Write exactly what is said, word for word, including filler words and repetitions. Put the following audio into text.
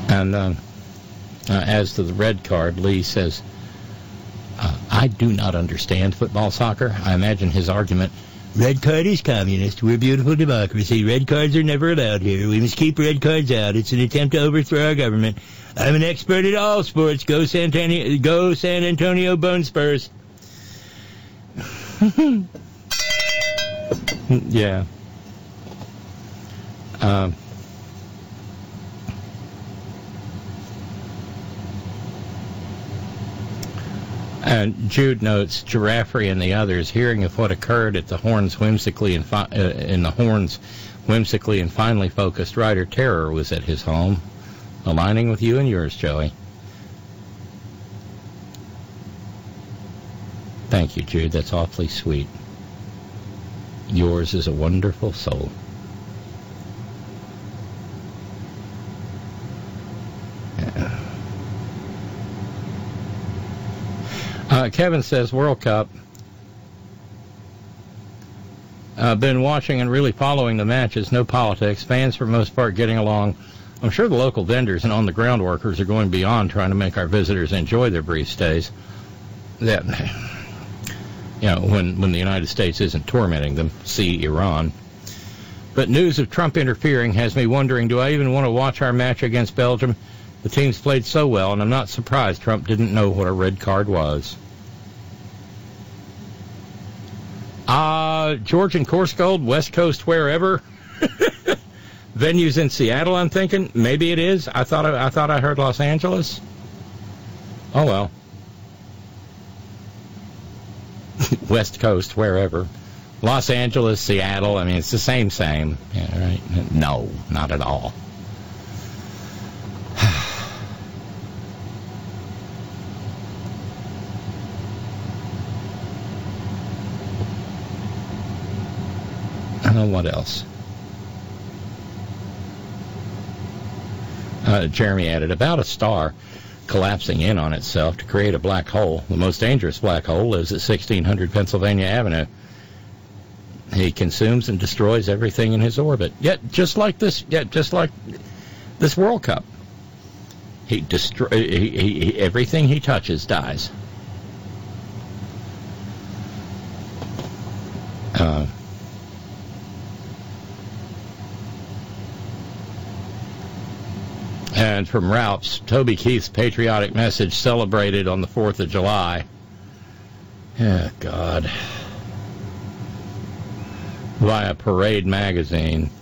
And um, uh, as to the red card, Lee says, uh, I do not understand football soccer. I imagine his argument, red card is communist. We're a beautiful democracy. Red cards are never allowed here. We must keep red cards out. It's an attempt to overthrow our government. I'm an expert at all sports. Go San Antonio, go San Antonio Bone Spurs. Yeah. Um. And Jude notes, Giraffrey and the others, hearing of what occurred at the Horns whimsically and fi- uh, in the Horns whimsically and finely focused writer Terror was at his home, aligning with you and yours, Joey. Thank you, Jude. That's awfully sweet. Yours is a wonderful soul. Yeah. Uh, Kevin says, World Cup. I've uh, been watching and really following the matches. No politics. Fans, for the most part, getting along. I'm sure the local vendors and on-the-ground workers are going beyond trying to make our visitors enjoy their brief stays. That, you know, when, when the United States isn't tormenting them. See Iran. But news of Trump interfering has me wondering, do I even want to watch our match against Belgium? The team's played so well, and I'm not surprised Trump didn't know what a red card was. Uh, George and Coursegold, West Coast, wherever. Venues in Seattle, I'm thinking. Maybe it is. I thought I, I thought I heard Los Angeles. Oh, well. West Coast, wherever. Los Angeles, Seattle, I mean, it's the same, same. Yeah, right? No, not at all. I don't know what else. Uh, Jeremy added, about a star collapsing in on itself to create a black hole. The most dangerous black hole lives at sixteen hundred Pennsylvania Avenue. He consumes and destroys everything in his orbit. Yet, just like this, yet just like this World Cup, he destroy he, he, he, everything he touches dies. Uh, And from Ralph's, Toby Keith's patriotic message celebrated on the fourth of July. Oh, God. Via Parade magazine.